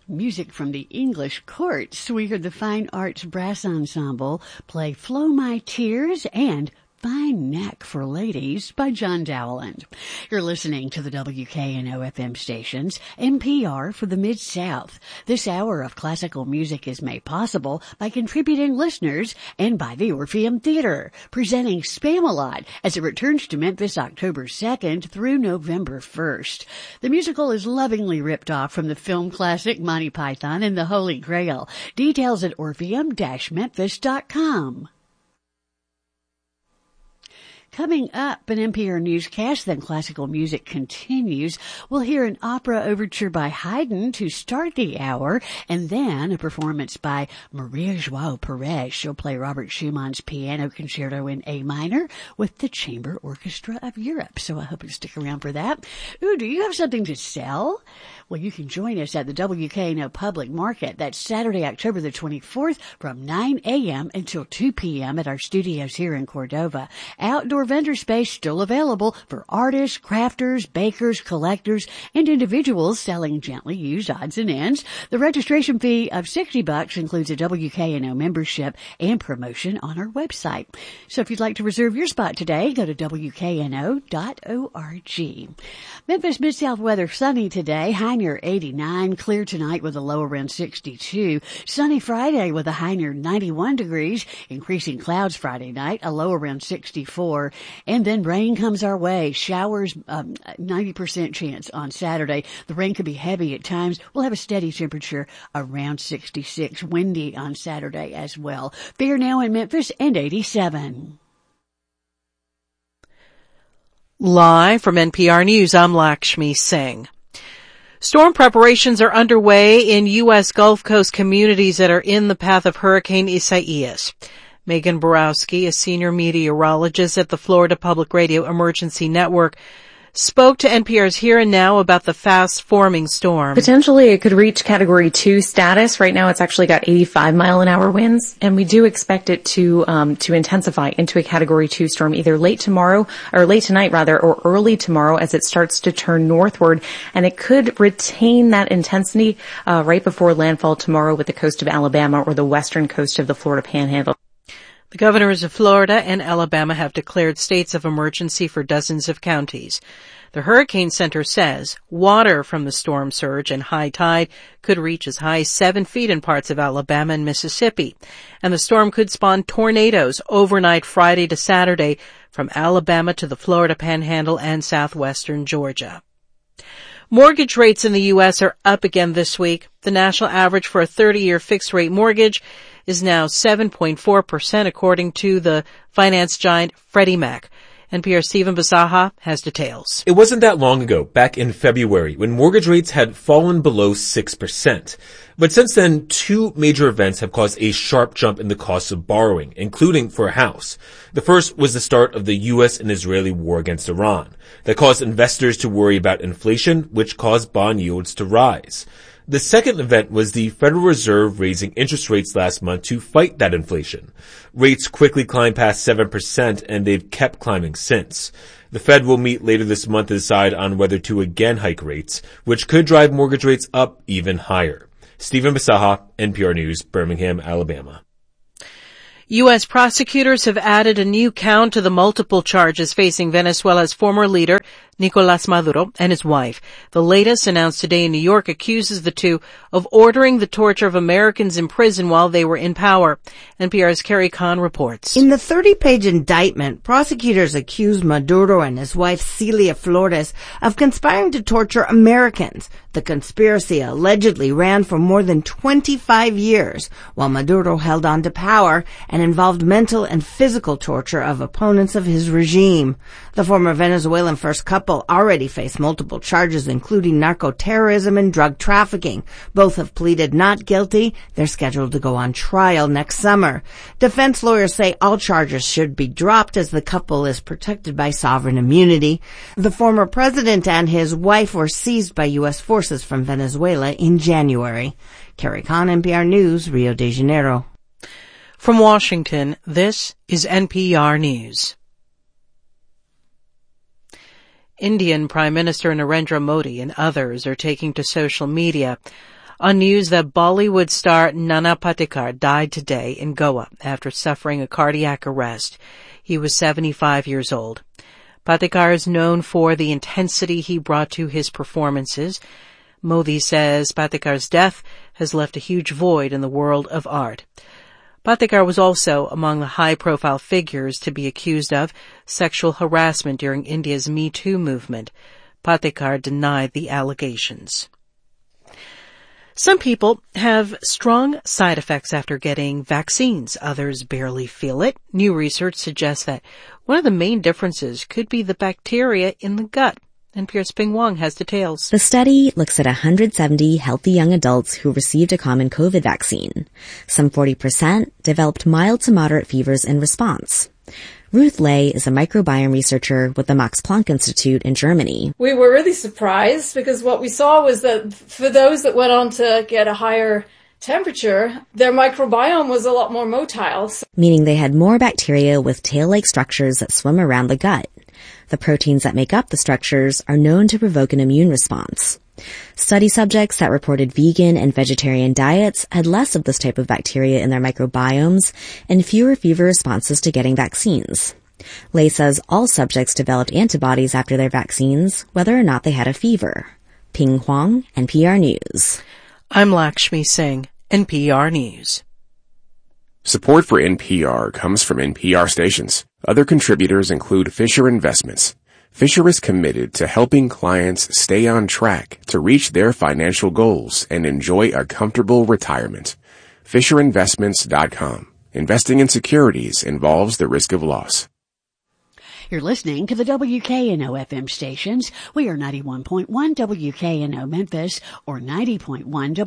Music from the English courts. We heard the Fine Arts Brass Ensemble play Flow My Tears and Fine Neck for Ladies by John Dowland. You're listening to the WKNO FM stations, NPR for the Mid-South. This hour of classical music is made possible by contributing listeners and by the Orpheum Theater, presenting Spamalot as it returns to Memphis October 2nd through November 1st. The musical is lovingly ripped off from the film classic Monty Python and the Holy Grail. Details at orpheum-memphis.com. Coming up, an NPR newscast, then classical music continues. We'll hear an opera overture by Haydn to start the hour, and then a performance by Maria Joao Perez. She'll play Robert Schumann's Piano Concerto in A minor with the Chamber Orchestra of Europe. So I hope you stick around for that. Ooh, do you have something to sell? Well, you can join us at the WKNO Public Market. That's Saturday, October the 24th from 9 a.m. until 2 p.m. at our studios here in Cordova. Outdoor vendor space still available for artists, crafters, bakers, collectors, and individuals selling gently used odds and ends. The registration fee of $60 includes a WKNO membership and promotion on our website. So if you'd like to reserve your spot today, go to WKNO.org. Memphis Mid-South weather sunny today, high near 89, clear tonight with a low around 62. Sunny Friday with a high near 91 degrees, increasing clouds Friday night, a low around 64. And then rain comes our way. Showers, 90% chance on Saturday. The rain could be heavy at times. We'll have a steady temperature around 66. Windy on Saturday as well. Fair now in Memphis and 87. Live from NPR News, I'm Lakshmi Singh. Storm preparations are underway in U.S. Gulf Coast communities that are in the path of Hurricane Isaias. Megan Borowski, a senior meteorologist at the Florida Public Radio Emergency Network, spoke to NPR's Here and Now about the fast-forming storm. Potentially it could reach Category 2 status. Right now it's actually got 85-mile-an-hour winds, and we do expect it to intensify into a Category 2 storm either late tonight or early tomorrow as it starts to turn northward, and it could retain that intensity right before landfall tomorrow with the coast of Alabama or the western coast of the Florida Panhandle. The governors of Florida and Alabama have declared states of emergency for dozens of counties. The Hurricane Center says water from the storm surge and high tide could reach as high as 7 feet in parts of Alabama and Mississippi. And the storm could spawn tornadoes overnight Friday to Saturday from Alabama to the Florida Panhandle and southwestern Georgia. Mortgage rates in the U.S. are up again this week. The national average for a 30-year fixed-rate mortgage is now 7.4%, according to the finance giant Freddie Mac. NPR's Stephen Bisaha has details. It wasn't that long ago, back in February, when mortgage rates had fallen below 6%. But since then, two major events have caused a sharp jump in the cost of borrowing, including for a house. The first was the start of the U.S. and Israeli war against Iran. That caused investors to worry about inflation, which caused bond yields to rise. The second event was the Federal Reserve raising interest rates last month to fight that inflation. Rates quickly climbed past 7%, and they've kept climbing since. The Fed will meet later this month to decide on whether to again hike rates, which could drive mortgage rates up even higher. Stephen Bisaha, NPR News, Birmingham, Alabama. U.S. prosecutors have added a new count to the multiple charges facing Venezuela's former leader, Nicolás Maduro, and his wife. The latest, announced today in New York, accuses the two of ordering the torture of Americans in prison while they were in power. NPR's Carrie Kahn reports. In the 30-page indictment, prosecutors accuse Maduro and his wife Celia Flores of conspiring to torture Americans. The conspiracy allegedly ran for more than 25 years, while Maduro held on to power, and involved mental and physical torture of opponents of his regime. The former Venezuelan first couple already face multiple charges, including narco-terrorism and drug trafficking. Both have pleaded not guilty. They're scheduled to go on trial next summer. Defense lawyers say all charges should be dropped as the couple is protected by sovereign immunity. The former president and his wife were seized by U.S. forces from Venezuela in January. Carrie Kahn, NPR News, Rio de Janeiro. From Washington, this is NPR News. Indian Prime Minister Narendra Modi and others are taking to social media On news that Bollywood star Nana Patekar died today in Goa after suffering a cardiac arrest. He was 75 years old. Patekar is known for the intensity he brought to his performances. Modi says Patekar's death has left a huge void in the world of art. Patekar was also among the high-profile figures to be accused of sexual harassment during India's Me Too movement. Patekar denied the allegations. Some people have strong side effects after getting vaccines. Others barely feel it. New research suggests that one of the main differences could be the bacteria in the gut. NPR's Ping Wong has details. The study looks at 170 healthy young adults who received a common COVID vaccine. Some 40% developed mild to moderate fevers in response. Ruth Ley is a microbiome researcher with the Max Planck Institute in Germany. We were really surprised because what we saw was that for those that went on to get a higher temperature, their microbiome was a lot more motile. Meaning they had more bacteria with tail-like structures that swim around the gut. The proteins that make up the structures are known to provoke an immune response. Study subjects that reported vegan and vegetarian diets had less of this type of bacteria in their microbiomes and fewer fever responses to getting vaccines. Ley says all subjects developed antibodies after their vaccines, whether or not they had a fever. Ping Huang, NPR News. I'm Lakshmi Singh, NPR News. Support for NPR comes from NPR stations. Other contributors include Fisher Investments. Fisher is committed to helping clients stay on track to reach their financial goals and enjoy a comfortable retirement. FisherInvestments.com. Investing in securities involves the risk of loss. You're listening to the WKNO FM stations. We are 91.1 WKNO Memphis or 90.1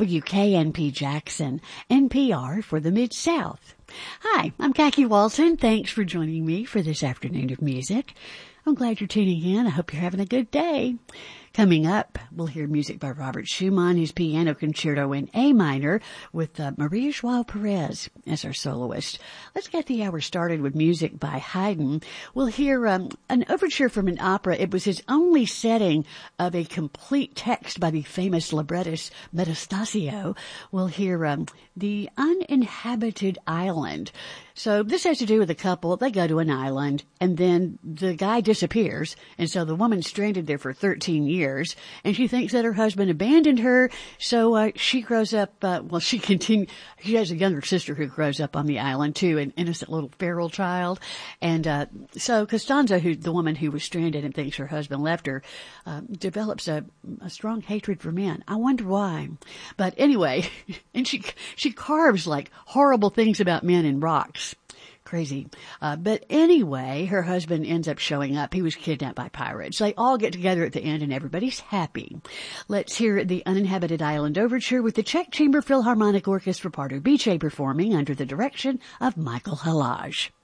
WKNP Jackson, NPR for the Mid-South. Hi, I'm Khaki Walton. Thanks for joining me for this afternoon of music. I'm glad you're tuning in. I hope you're having a good day. Coming up, we'll hear music by Robert Schumann, his piano concerto in A minor, with Maria Joao Perez as our soloist. Let's get the hour started with music by Haydn. We'll hear an overture from an opera. It was his only setting of a complete text by the famous librettist Metastasio. We'll hear The Uninhabited Island. So this has to do with a couple. They go to an island, and then the guy disappears, and so the woman's stranded there for 13 years, and she thinks that her husband abandoned her, so she grows up, she has a younger sister who grows up on the island too, an innocent little feral child, and so Costanza, the woman who was stranded and thinks her husband left her, develops a strong hatred for men. I wonder why. But anyway, and she carves like horrible things about men in rocks. Crazy. But anyway, her husband ends up showing up. He was kidnapped by pirates. They all get together at the end and everybody's happy. Let's hear the Uninhabited Island Overture with the Czech Chamber Philharmonic Orchestra, Pardo Biche performing under the direction of Michael Halage.